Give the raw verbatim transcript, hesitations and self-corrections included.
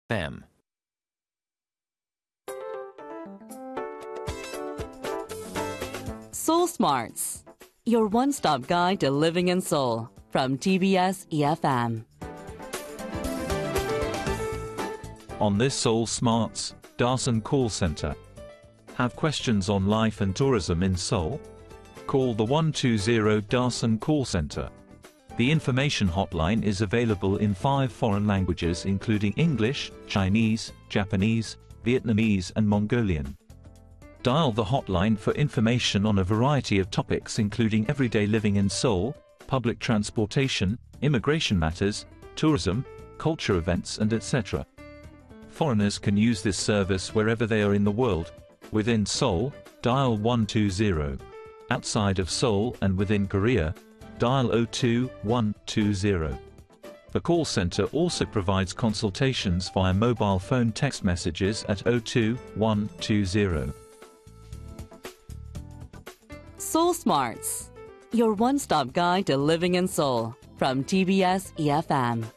M. Seoul Smarts, your one-stop guide to living in Seoul, from T B S E F M. On this Seoul Smarts, Dasan Call Center. Have questions on life and tourism in Seoul? Call the one two zero Dasan Call Center. The information hotline is available in five foreign languages including English, Chinese, Japanese, Vietnamese and Mongolian. Dial the hotline for information on a variety of topics including everyday living in Seoul, public transportation, immigration matters, tourism, culture events and et cetera. Foreigners can use this service wherever they are in the world. Within Seoul, dial one two zero. Outside of Seoul and within Korea, dial zero two one two zero. The call center also provides consultations via mobile phone text messages at zero two one two zero. Seoul Smarts, your one-stop guide to living in Seoul, from T B S E F M.